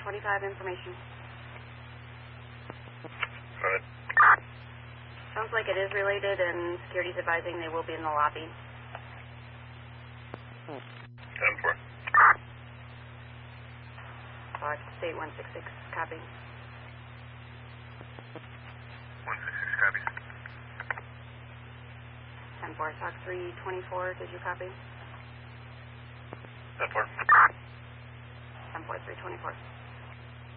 325 information. Go ahead. Sounds like it is related, and security's advising they will be in the lobby. 10-4. Fox State 166, copy. 166, copy. 10-4, Fox 324, did you copy? 10-4. 10-4, 324.